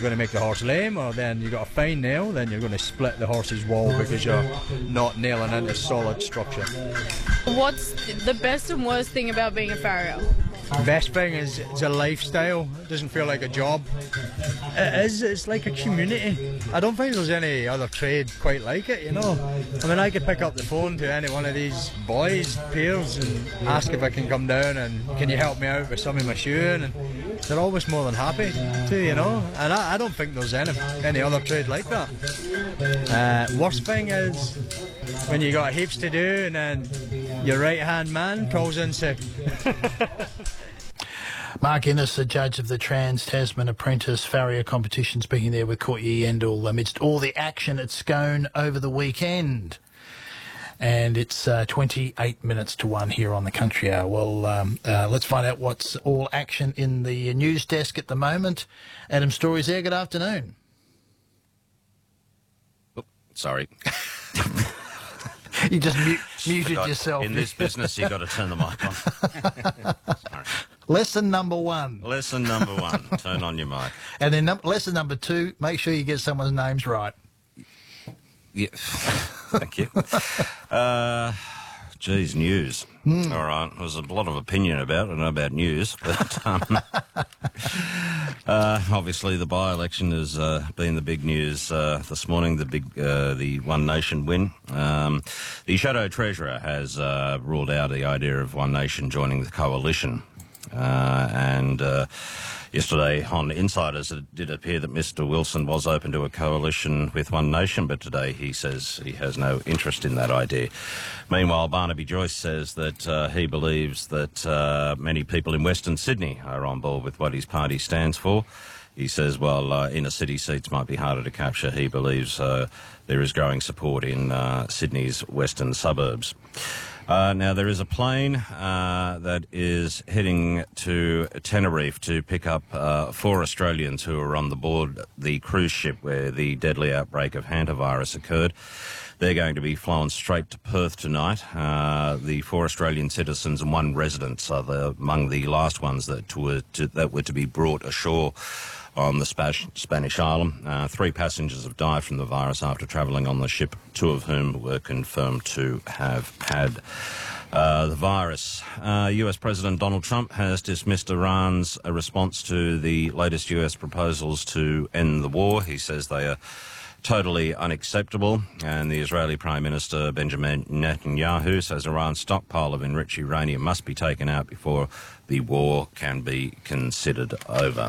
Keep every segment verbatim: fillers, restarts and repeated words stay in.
going to make the horse lame, or then you've got a fine nail, then you're going to split the horse's wall because you're not nailing into solid structure. What's the best and worst thing about being a farrier? Best thing is it's a lifestyle. It doesn't feel like a job. It is. It's like a community. I don't think there's any other trade quite like it, you know. I mean, I could pick up the phone to any one of these boys, peers, and ask if I can come down and can you help me out with some of my shoeing, and they're always more than happy to, you know. And I, I don't think there's any any other trade like that. Uh, worst thing is when you got heaps to do and then your right hand man calls in sick. Mark Innes, the judge of the Trans-Tasman Apprentice Farrier competition, speaking there with Courtney Yendall amidst all the action at Scone over the weekend. And it's uh, twenty-eight minutes to one here on the Country Hour. Well, um, uh, let's find out what's all action in the news desk at the moment. Adam Story's there. Good afternoon. Oh, sorry. You just mute, muted Forgot. yourself. In this business, you've got to turn the mic on. Sorry. Lesson number one. Lesson number one, turn on your mic. And then num- lesson number two, make sure you get someone's names right. Yeah. Thank you. Uh, geez, news. Mm. All right. There's a lot of opinion about it, not about news. But um, uh, obviously the by-election has uh, been the big news uh, this morning, the big, uh, the One Nation win. Um, the Shadow Treasurer has uh, ruled out the idea of One Nation joining the coalition. Uh, and uh, yesterday on Insiders it did appear that Mister Wilson was open to a coalition with One Nation, but today he says he has no interest in that idea. Meanwhile, Barnaby Joyce says that uh, he believes that uh, many people in Western Sydney are on board with what his party stands for. He says, well, uh, inner city seats might be harder to capture. He believes uh, there is growing support in uh, Sydney's western suburbs. Uh, now, there is a plane uh, that is heading to Tenerife to pick up uh, four Australians who are on the board the cruise ship where the deadly outbreak of hantavirus occurred. They're going to be flown straight to Perth tonight. Uh, the four Australian citizens and one resident are the, among the last ones that were to, that were to be brought ashore on the Spanish, Spanish island. Uh, three passengers have died from the virus after travelling on the ship, two of whom were confirmed to have had uh, the virus. Uh, U S President Donald Trump has dismissed Iran's uh, response to the latest U S proposals to end the war. He says they are totally unacceptable. And the Israeli Prime Minister Benjamin Netanyahu says Iran's stockpile of enriched uranium must be taken out before the war can be considered over.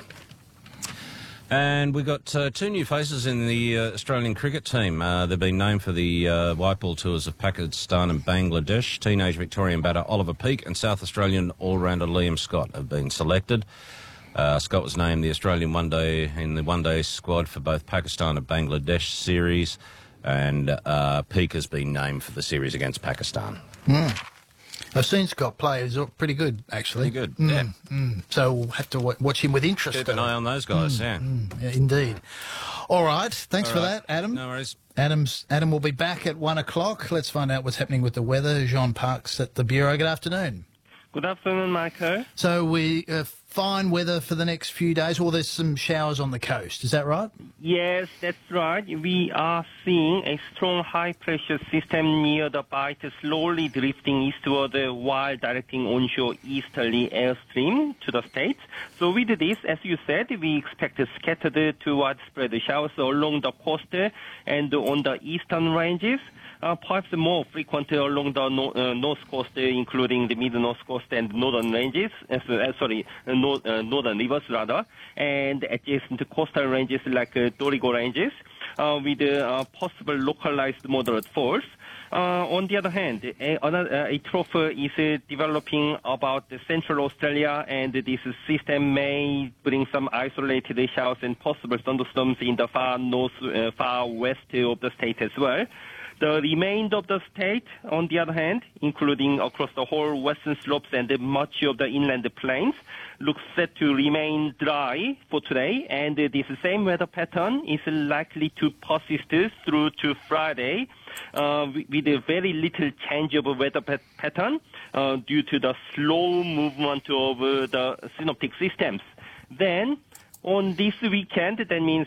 And we've got uh, two new faces in the uh, Australian cricket team. Uh, they've been named for the uh, white ball tours of Pakistan and Bangladesh. Teenage Victorian batter Oliver Peake and South Australian all-rounder Liam Scott have been selected. Uh, Scott was named the Australian one-day in the one-day squad for both Pakistan and Bangladesh series, and uh, Peake has been named for the series against Pakistan. Mm. I've seen Scott play. He's pretty good, actually. Pretty good, mm, yeah. Mm. So we'll have to w- watch him with interest. Keep an eye on those guys, mm, yeah. Mm, yeah. Indeed. All right. Thanks All for right. that, Adam. No worries. Adam's, Adam will be back at one o'clock. Let's find out what's happening with the weather. Jean Parks at the Bureau. Good afternoon. Good afternoon, Michael. So we uh, fine weather for the next few days, or there's some showers on the coast. Is that right? Yes, that's right. We are seeing a strong high-pressure system near the bight, slowly drifting eastward while directing onshore easterly airstream to the states. So with this, as you said, we expect scattered to widespread showers along the coast and on the eastern ranges. Uh, perhaps more frequent along the no, uh, north coast, uh, including the mid-north coast and northern ranges, uh, uh, sorry, uh, no, uh, northern rivers rather, and adjacent coastal ranges like uh, Dorigo ranges, uh, with uh, possible localized moderate falls. Uh, on the other hand, a, another, uh, a trough is uh, developing about uh, central Australia, and this system may bring some isolated showers and possible thunderstorms in the far north, uh, far west of the state as well. The remainder of the state, on the other hand, including across the whole western slopes and much of the inland plains, looks set to remain dry for today, and this same weather pattern is likely to persist through to Friday, uh, with a very little change of weather pat- pattern uh, due to the slow movement of uh, the synoptic systems. Then, on this weekend, that means